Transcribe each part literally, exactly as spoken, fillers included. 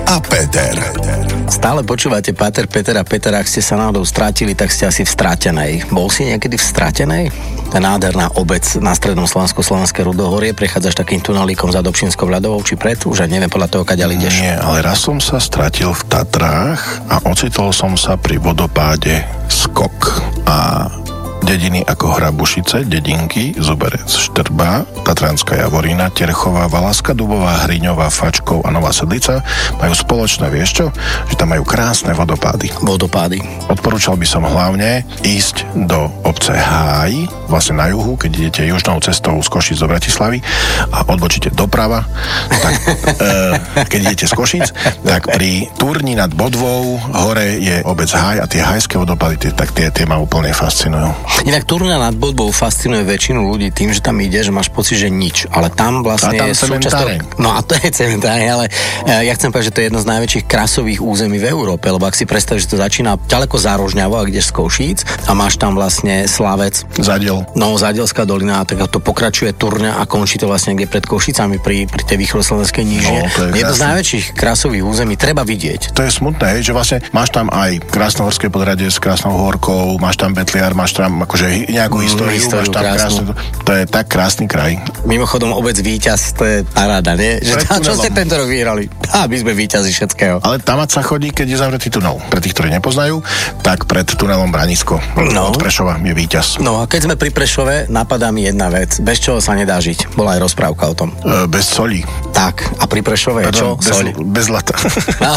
a Peter. Stále počúvate Páter, Peter a Peter, ak ste sa náhodou strátili, tak ste asi v Stratenej. Bol si niekedy v Stratenej? Tá nádherná obec na strednom Slovensku, Slovenské Rudohorie, prechádzaš takým tunelíkom za Dobšinskou ľadovou, či pred? Už aj neviem podľa toho, kaďal ideš. Nie, ale raz som sa stratil v Tatrách a ocitol som sa pri vodopáde Skok a dediny ako Hrabušice, Dedinky, Zuberec, Štrba, Tatranská Javorina, Terchová, Valaska, Dubová, Hriňová, Fačkov a Nová Sedlica majú spoločné, vieš čo? Že tam majú krásne vodopády. Vodopády. Odporúčal by som hlavne ísť do obce Háj, vlastne na juhu, keď idete južnou cestou z Košíc do Bratislavy a odbočíte doprava, tak e, keď idete z Košíc, tak pri Turni nad Bodvou hore je obec Háj a tie hajské vodopády, tie, tak tie, tie ma úplne fascinujú. Inak Turňa nad Bodvou fascinuje väčšinu ľudí tým, že tam ideš, že máš pocit, že nič. Ale tam vlastne a tam je súčasť... No a to je cementáreň, ale ja chcem povedať, že to je jedno z najväčších krasových území v Európe, lebo ak si predstavíš, že to začína ďaleko za Rožňavou, a ideš z Košíc a máš tam vlastne Slavec. Zadiel. No, Zadielská dolina, tak to pokračuje Turňa a končí to vlastne kde pred Košicami pri, pri tej východoslovenskej nížine. No, je jedno z najväčších krasových území, treba vidieť. To je smutné, že vlastne máš tam aj krásnohorské podhradie s krásnou horkou, máš tam Betliar, máš tam akože nejakú históriu, mm, históriu máš tam krásnu. To je tak krásny kraj. Mimochodom, obec Víťaz, to je paráda, nie? Že tá, čo ste tento rok vyhrali? A my sme víťazi všetkého. Ale tam sa chodí, keď je zavretý tunel. Pre tých, ktorí nepoznajú, tak pred tunelom Branisko no. Od Prešova je Víťaz. No a keď sme pri Prešove, napadá mi jedna vec. Bez čoho sa nedá žiť? Bola aj rozprávka o tom. E, bez soli. Tak, a pri Prešove je čo? Bez, Soli. Bez zlata. No.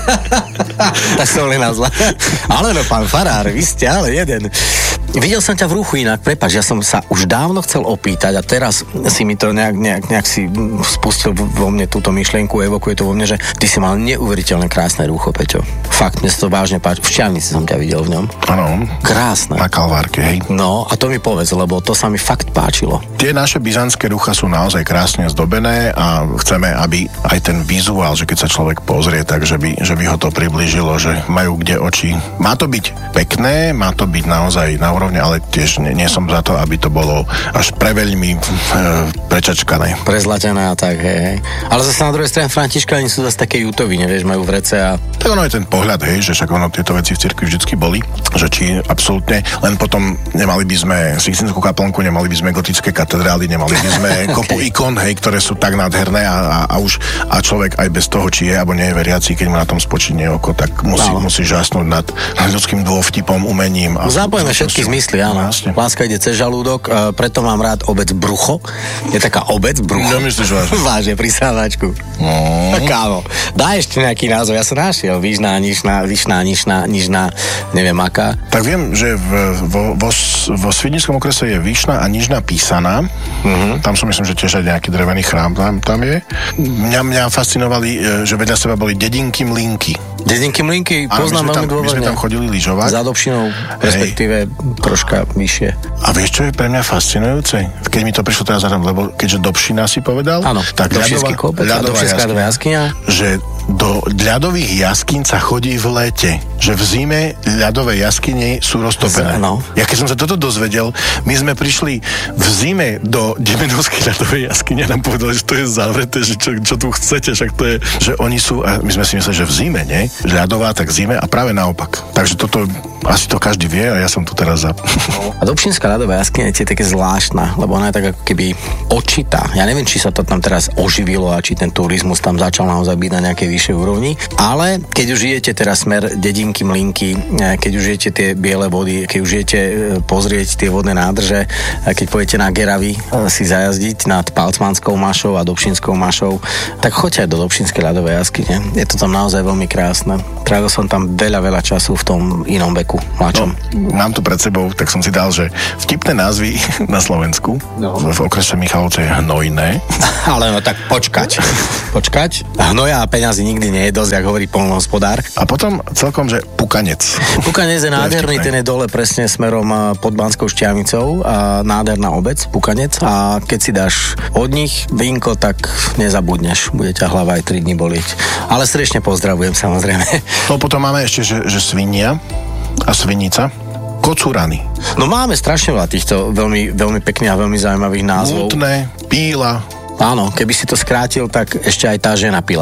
Tak solená zlata. Ale no, pán farár, vy ste ale jeden. Videl som ťa v ruchu inak, prepáč, ja som sa už dávno chcel opýtať a teraz si mi to nejak, nejak, nejak si spustil vo mne túto myšlienku, evokuje to vo mne, že ty si mal neuveriteľne krásne rucho, Peťo. Fakt, mne sa to vážne páči. V Šťavnici som ťa videl v ňom. Áno. Krásne. Na Kalvárke, hej. No, a to mi povedz, lebo to sa mi fakt páčilo. Tie naše byzantské rucha sú naozaj krásne zdobené a chceme, aby aj ten vizuál, že keď sa človek pozrie, tak že by, že by ho to priblížilo, že majú kde oči. Má to byť pekné, má to byť naozaj na úrovni, ale tiež nie, nie som za to, aby to bolo až preveľmi e, prečačkané. Prezlatené a tak, hej, hej. Ale zase na druhej strane Františkáni sú zase také jutoví, nevieš, majú vrece a... Tak ono je ten pohľad, hej, že však ono tieto veci v cirkvi vždycky boli, že či absolútne, len potom nemali by sme Sixtinskú kaplnku, nemali by sme gotické katedrály, nemali by sme okay. kopu ikon, hej, ktoré sú tak nádherné a, a, a už a človek aj bez toho, či je alebo nie je veriaci, keď mu na tom spočinie oko, tak musí, no. musí žasnúť nad ľudským dôvtipom, umením. A zapojme všetky zmysly, áno. Jasne. Láska ide cez žalúdok, uh, preto mám rád obec Brucho. Je taká obec Brucho. Nemyslíš vážne? Vážne, pri sávačku. No. Kámo, dá ešte nejaký názov, ja som našiel. Výšná, nižná, vyšná, nižná, nižná, neviem aká. Tak viem, že v, vo, vo, vo Svidnickom okrese je Vyšná a Nižná Písaná. Uh-huh. Tam som myslím, že tiež aj nejaký drevený chrám tam, tam je. Mňa, mňa fascinovali, že vedľa seba boli dedinky Mlynky. Dedinky Mlynky, poznám veľmi dôvodne. My sme tam chodili lyžovať. Za Dobšinou, respektíve troška vyššie. A vieš, čo je pre mňa fascinujúce? Keď mi to prišlo teraz zadám, lebo keďže Dobšina si povedal, áno, tak ľadová, kopec, ľadová jaskyňa, jaskyňa, že do ľadových jaskýň sa chodí v lete. Že v zime ľadové jaskyne sú roztopené. No. Ja keď som sa toto dozvedel, my sme prišli v zime do Demenovskej ľadovej jaskyne a nám povedali, že to je zavreté, že čo, čo tu chcete, však to je, že oni sú, a my sme si mysleli, že v zime, nie? Ľadová, tak v zime a práve naopak. Takže toto, asi to každý vie a ja som tu teraz za... A Dobšinská ľadová jaskyňa je také zvláštna, lebo ona je tak ako keby očitá. Ja neviem, či sa to tam teraz oživilo a či ten turizmus tam začal naozaj byť na nejakej vyššej úrovni, ale keď už idete teraz smer dedinky Mlynky, keď už idete tie biele vody, keď už idete pozrieť tie vodné nádrže, keď pôjdete na Geravy si zajazdiť nad Palcmanskou mašou a Dobšinskou mašou, tak choďte aj do Dobšinskej ľadovej jaskyne. Je to tam naozaj veľmi krásne. Trávil som tam veľa, veľa času v tom inom veku, mladšom. No, mám tu pred sebou, tak som si dal, že vtipné názvy na Slovensku. No. V okrese Michalovce je Hnojné. Ale no tak počkať. Počkať. Hnoja a peňazí nikdy nie je dosť, jak hovorí poľnohospodár. A potom celkom, že Pukanec. Pukanec je nádherný, ten je dole presne smerom pod Banskou Štiavnicou a nádherná obec, Pukanec. A keď si dáš od nich vínko, tak nezabudneš. Bude ťa hlava aj tri dni bolieť. Ale srdečne pozdravujem, samozrejme. No potom máme ešte, že, že Svinia a Svinica. Kocurany. No máme strašne veľa týchto veľmi, veľmi pekných a veľmi zaujímavých názvov. Mútne, Píla. Áno, keby si to skrátil, tak ešte aj tá žena pila.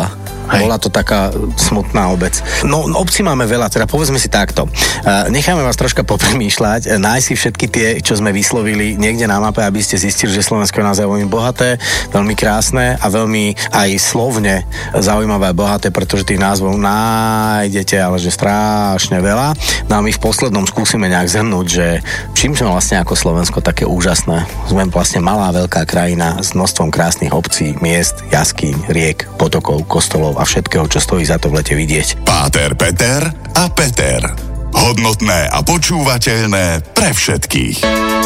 Hej. Bola to taká smutná obec. No, obcí máme veľa, teda povedzme si takto. Necháme vás troška popremýšľať, nájsť si všetky tie, čo sme vyslovili niekde na mape, aby ste zistili, že Slovensko je naozaj veľmi bohaté, veľmi krásne a veľmi aj slovne zaujímavé a bohaté, pretože tých názvov nájdete, ale že strašne veľa. No a my v poslednom skúsime nejak zhrnúť, že čím sme vlastne ako Slovensko také úžasné. Sme vlastne malá, veľká krajina s množstvom krásnych obcí, miest, jaskýň, riek, potokov, kostolov a všetkého, čo stojí za to v lete vidieť. Páter Peter a Peter. Hodnotné a počúvateľné pre všetkých.